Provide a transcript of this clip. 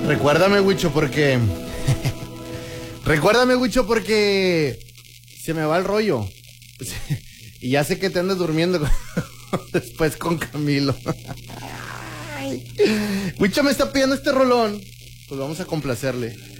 Recuérdame, Huicho, porque... Recuérdame, Huicho, porque... Se me va el rollo. Y ya sé que te andas durmiendo después con Camilo. Huicho me está pidiendo este rolón. Pues vamos a complacerle.